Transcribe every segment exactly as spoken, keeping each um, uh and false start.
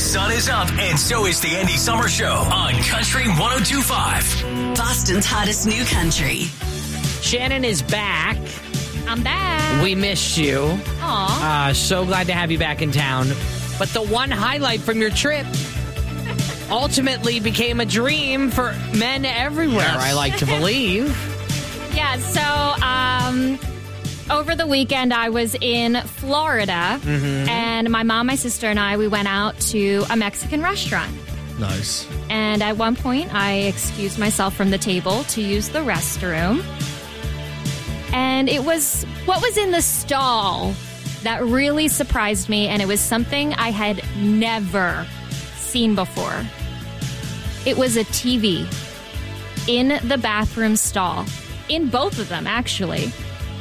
sun is up, and so is the Andy Summer Show on Country one oh two point five. Boston's hottest new country. Shannon is back. I'm back. We missed you. Aw. Uh, so glad to have you back in town. But the one highlight from your trip ultimately became a dream for men everywhere, Yes. I like to believe. Yeah, so um, over the weekend I was in Florida, Mm-hmm. and my mom, my sister, and I, we went out to a Mexican restaurant. Nice. And at one point, I excused myself from the table to use the restroom. And it was what was in the stall that really surprised me, and it was something I had never seen before. It was a T V in the bathroom stall. In both of them, actually.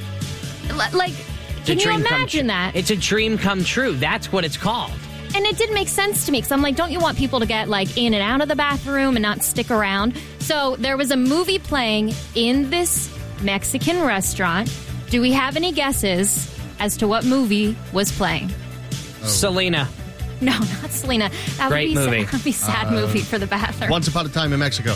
L- Like, It's a can you dream come imagine tru- that? It's a dream come true. That's what it's called. And it didn't make sense to me because I'm like, don't you want people to get like in and out of the bathroom and not stick around? So there was a movie playing in this Mexican restaurant. Do we have any guesses as to what movie was playing? Selena. No, not Selena. That Great would be movie. Sad, that would be a sad movie for the bathroom. Once Upon a Time in Mexico.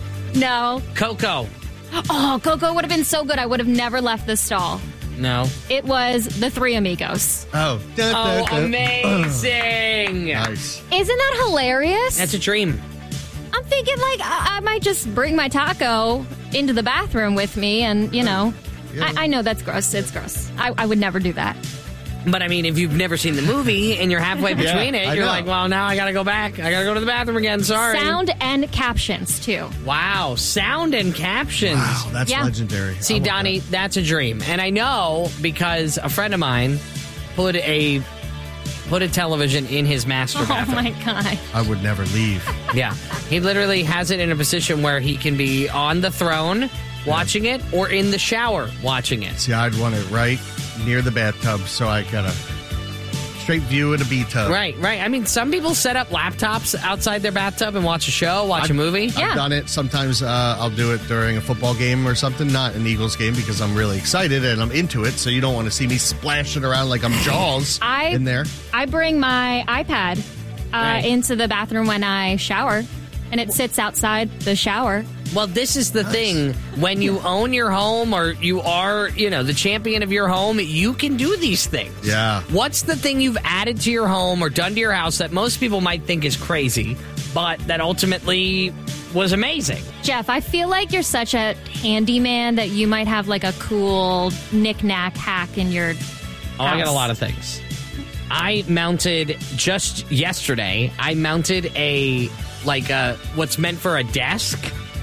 No. Coco. Oh, Coco would have been so good. I would have never left the stall. No. It was The Three Amigos. Oh. Da, Oh, da, da. amazing. Nice. Isn't that hilarious? That's a dream. I'm thinking, like, I, I might just bring my taco into the bathroom with me, and, you know, Yeah. I, I know that's gross. It's gross. I, I would never do that. But, I mean, if you've never seen the movie and you're halfway between Yeah, it, I you're know. like, well, now I got to go back. I got to go to the bathroom again. Sorry. Sound and captions, too. Wow. Sound and captions. Wow, that's Yeah. legendary. I See, want Donnie, that. that's a dream. And I know because a friend of mine put a put a television in his master Oh, bathroom. my God. I would never leave. Yeah. He literally has it in a position where he can be on the throne watching it or in the shower watching it. See, I'd want it right near the bathtub, so I got a straight view of the B-tub. Right, right. I mean, some people set up laptops outside their bathtub and watch a show, watch a movie. Yeah. I've done it. Sometimes uh, I'll do it during a football game or something, not an Eagles game, because I'm really excited and I'm into it, so you don't want to see me splashing around like I'm Jaws I- in there. I bring my iPad uh, Right. into the bathroom when I shower, and it sits outside the shower. Well, this is the thing. When you own your home or you are, you know, the champion of your home, you can do these things. Yeah. What's the thing you've added to your home or done to your house that most people might think is crazy, but that ultimately was amazing? Jeff, I feel like you're such a handyman that you might have like a cool knick-knack hack in your Oh, I got a house. lot of things. I mounted just yesterday. I mounted a like a what's meant for a desk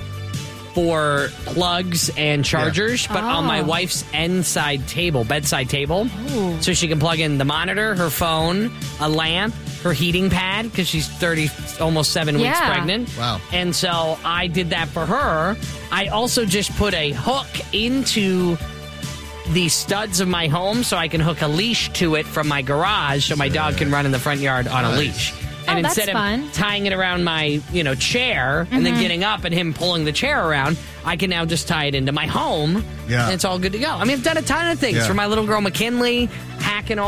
for plugs and chargers, but on my Oh. wife's end side table, bedside table, so she can plug in the monitor, her phone, a lamp, her heating pad because she's thirty, almost seven weeks Yeah. pregnant. Wow. And so I did that for her. I also just put a hook into the studs of my home so I can hook a leash to it from my garage so my dog can run in the front yard on a Nice. leash. And Oh, that's instead of fun. tying it around my, you know, chair and then getting up and him pulling the chair around, I can now just tie it into my home. Yeah. And it's all good to go. I mean, I've done a ton of things Yeah. for my little girl McKinley, hacking all